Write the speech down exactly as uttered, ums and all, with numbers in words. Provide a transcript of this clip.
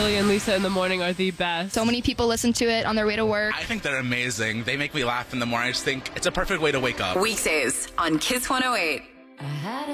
Billy and Lisa in the morning are the best. So many people listen to it on their way to work. I think they're amazing. They make me laugh in the morning. I just think it's a perfect way to wake up. Weekdays on Kiss one oh eight. I had a